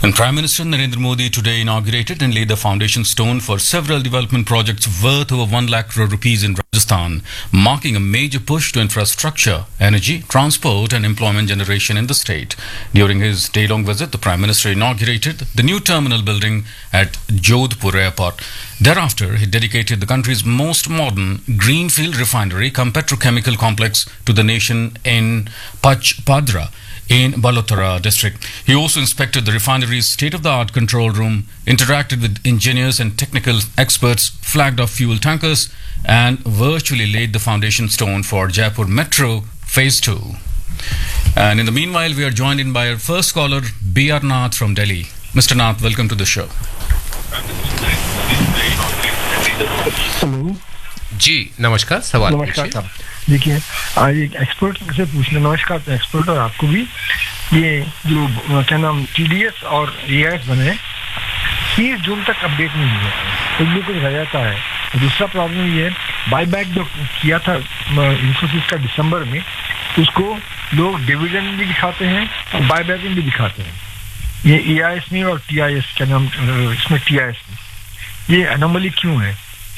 And Prime Minister Narendra Modi today inaugurated and laid the foundation stone for several development projects worth over 1 lakh crore rupees in Rajasthan, marking a major push to infrastructure, energy, transport and employment generation in the state. During his day-long visit, the Prime Minister inaugurated the new terminal building at Jodhpur Airport. Thereafter, he dedicated the country's most modern greenfield refinery cum petrochemical complex to the nation in Pachpadra in Balotara district. He also inspected the refinery's state-of-the-art control room, interacted with engineers and technical experts, flagged off fuel tankers, and virtually laid the foundation stone for Jaipur Metro Phase 2. And in the meanwhile, we are joined in by our first caller, B.R. Nath from Delhi. Mr. Nath, welcome to the show. Hello जी नमस्कार, सवाल नमस्कार साहब। देखिए, आज एक expert से पूछना, नमस्कार एक्सपर्ट और आपको भी, ये जो क्या नाम TDS और AIS बने 30 जून तक अपडेट नहीं हुआ है, तो ये कुछ रह जाता है। दूसरा प्रॉब्लम ये है, बायबैक जो किया था इंफोसिस का दिसंबर में, उसको लोग डिविडेंड भी दिखाते हैं और बायबैक भी दिखाते हैं, ये AIS में और TIS क्या नाम इसमें TIS में, ये एनोमली क्यों है?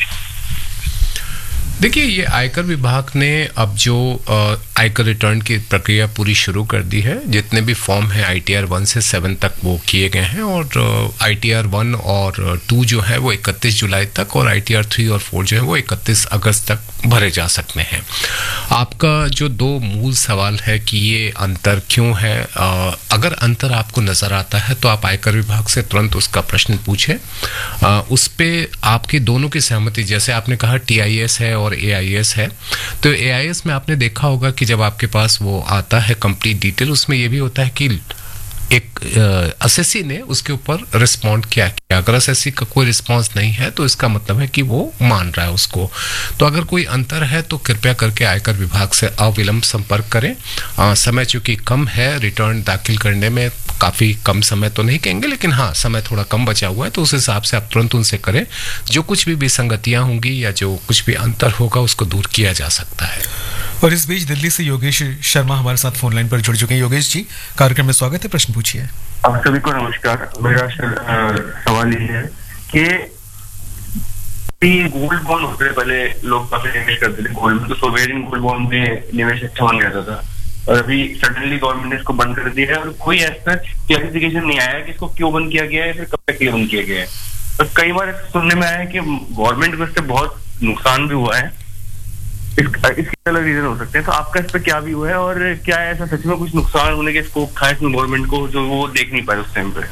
देखिए, ये आयकर विभाग ने अब जो आयकर रिटर्न की प्रक्रिया पूरी शुरू कर दी है। जितने भी फॉर्म हैं ITR 1 से 7 तक वो किए गए हैं, और ITR 1 और 2 जो है वो 31 जुलाई तक, और ITR 3 और 4 जो है वो 31 अगस्त तक भरे जा सकते हैं। आपका जो दो मूल सवाल है कि ये अंतर क्यों है, अगर अंतर आपको नजर आता है तो आप आयकर विभाग से तुरंत उसका प्रश्न पूछें। उस पे आपकी दोनों की सहमति, जैसे आपने कहा TIS है और AIS है, तो AIS में आपने देखा होगा कि जब आपके पास वो आता है कंप्लीट डिटेल, उसमें ये भी होता है कि एक असेसी ने उसके ऊपर रिस्पॉन्ड किया। अगर असेसी का कोई रिस्पॉन्स नहीं है तो इसका मतलब है कि वो मान रहा है उसको। तो अगर कोई अंतर है तो कृपया करके आयकर विभाग से अविलंब संपर्क करें। समय चूंकि कम है, रिटर्न दाखिल करने में काफ़ी कम समय तो नहीं कहेंगे, लेकिन हाँ समय थोड़ा कम बचा हुआ है, तो उस हिसाब से आप तुरंत उनसे करें। जो कुछ भी विसंगतियां होंगी या जो कुछ भी अंतर होगा उसको दूर किया जा सकता है। और इस बीच दिल्ली से योगेश शर्मा हमारे साथ फोन लाइन पर जुड़ चुके हैं। योगेश जी, कार्यक्रम में स्वागत है, प्रश्न पूछिए। आप सभी को नमस्कार। मेरा सवाल ये है कि गोल्ड बॉन्ड होते पहले लोग काफी निवेश करते थे गोल्ड में, तो सोवेरियन गोल्ड बॉन्ड में निवेश अच्छा मान जाता था, और अभी सडनली गवर्नमेंट ने इसको बंद कर दिया है और कोई ऐसा क्लैरिफिकेशन नहीं आया कि इसको क्यों बंद किया गया है, फिर कब तक बंद किया गया है। और कई बार सुनने में आया है कि गवर्नमेंट को इससे बहुत नुकसान भी हुआ है, इसके अलग रीजन हो सकते हैं। तो आपका इस पर क्या भी हुआ है, और क्या ऐसा सच में कुछ नुकसान होने के स्कोप था इसमें गवर्नमेंट को जो वो देख नहीं पाए उस टाइम पे?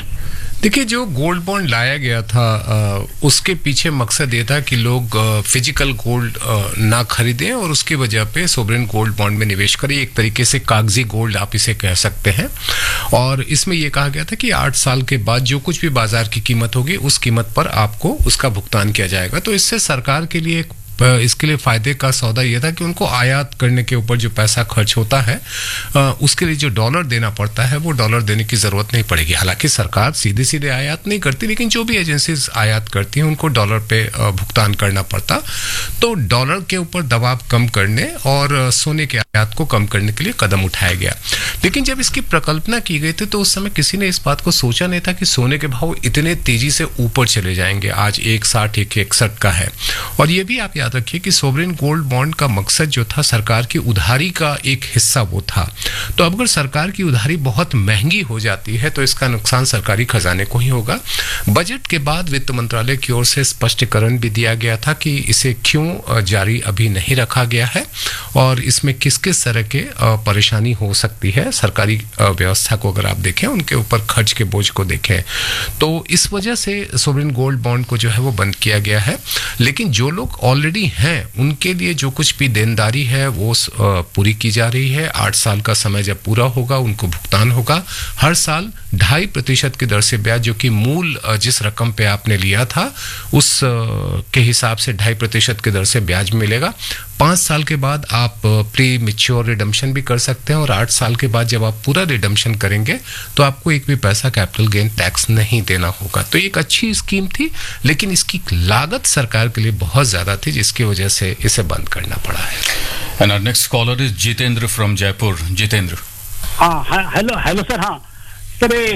देखिए, जो गोल्ड बॉन्ड लाया गया था उसके पीछे मकसद ये था कि लोग फिजिकल गोल्ड ना खरीदें और उसकी वजह पे सोवरेन गोल्ड बॉन्ड में निवेश करें। एक तरीके से कागजी गोल्ड आप इसे कह सकते हैं। और इसमें यह कहा गया था कि 8 साल के बाद जो कुछ भी बाजार की कीमत होगी उस कीमत पर आपको उसका भुगतान किया जाएगा। तो इससे सरकार के लिए इसके लिए फायदे का सौदा यह था कि उनको आयात करने के ऊपर जो पैसा खर्च होता है उसके लिए जो डॉलर देना पड़ता है वो डॉलर देने की जरूरत नहीं पड़ेगी। हालांकि सरकार सीधे सीधे आयात नहीं करती, लेकिन जो भी एजेंसीज आयात करती हैं उनको डॉलर पे भुगतान करना पड़ता। तो डॉलर के ऊपर दबाव कम करने और सोने के आयात को कम करने के लिए कदम उठाया गया। लेकिन जब इसकी प्रकल्पना की गई थी तो उस समय किसी ने इस बात को सोचा नहीं था कि सोने के भाव इतने तेजी से ऊपर चले जाएंगे। आज 160 161 का है। और ये भी आप याद रखिए कि सोवरेन गोल्ड बॉन्ड का मकसद जो था सरकार की उधारी का एक हिस्सा वो था। तो अब अगर सरकार की उधारी बहुत महंगी हो जाती है तो इसका नुकसान सरकारी खजाने को ही होगा। बजट के बाद वित्त मंत्रालय की ओर से स्पष्टीकरण भी दिया गया था कि इसे क्यों जारी अभी नहीं रखा गया है और इसमें किस किस तरह के परेशानी हो सकती है। सरकारी व्यवस्था को अगर आप देखें, उनके ऊपर खर्च के बोझ को देखें, तो इस वजह से सोवरेन गोल्ड बॉन्ड को जो है वो बंद किया गया है। लेकिन जो लोग ऑलरेडी हैं उनके लिए जो कुछ भी देनदारी है वो पूरी की जा रही है। 8 साल का समय जब पूरा होगा उनको भुगतान होगा। हर साल 2.5% की दर से ब्याज, जो कि मूल जिस रकम पे आपने लिया था उस के हिसाब से 2.5% की दर से ब्याज मिलेगा। 5 साल के बाद आप प्री मैच्योर रिडम्पशन भी कर सकते हैं, और 8 साल के बाद जब आप पूरा रिडम्पशन करेंगे तो आपको एक भी पैसा कैपिटल गेन टैक्स नहीं देना होगा। तो एक अच्छी स्कीम थी, लेकिन इसकी लागत सरकार के लिए बहुत ज्यादा थी, जिसकी वजह से इसे बंद करना पड़ा है। And our next caller is Jitendra from Jaipur. Jitendra. हाँ हेलो सर। हाँ सर,